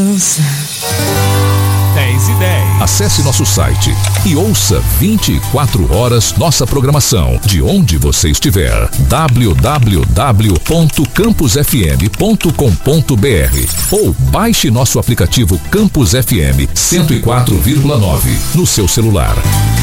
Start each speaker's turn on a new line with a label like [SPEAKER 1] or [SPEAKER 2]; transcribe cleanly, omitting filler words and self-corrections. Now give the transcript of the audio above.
[SPEAKER 1] 10:10. Acesse nosso site e ouça 24 horas nossa programação de onde você estiver. www.campusfm.com.br ou baixe nosso aplicativo Campus FM 104,9 no seu celular.